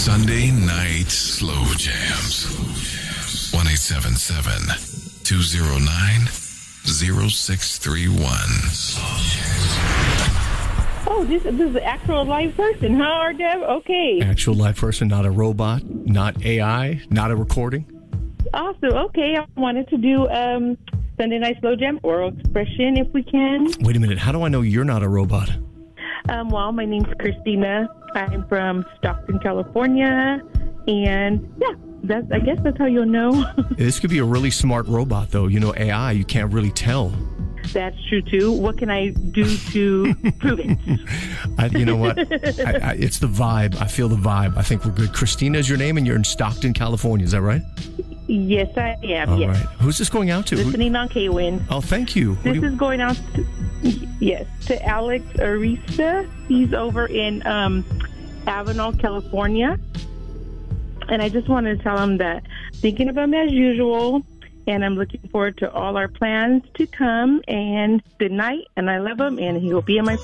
Sunday night slow jams. 1-877-209-0631. Oh, this is an actual live person, huh, RDev? Okay. Actual live person, not a robot, not AI, not a recording. Awesome. Okay, I wanted to do Sunday Night Slow Jam, oral expression, if we can. Wait a minute. How do I know you're not a robot? Well, my name's Christina. I'm from Stockton, California. And, yeah, I guess that's how you'll know. This could be a really smart robot, though. You know, AI, you can't really tell. That's true, too. What can I do to prove it? You know what? It's the vibe. I feel the vibe. I think we're good. Christina is your name, and you're in Stockton, California. Is that right? Yes, I am. All yes. right. Who's this going out to? Listening on K-Win. Oh, thank you. This is going out to Alex Arista. He's over in Avenal, California. And I just wanted to tell him that thinking of him as usual, and I'm looking forward to all our plans to come. And good night, and I love him, and he will be in my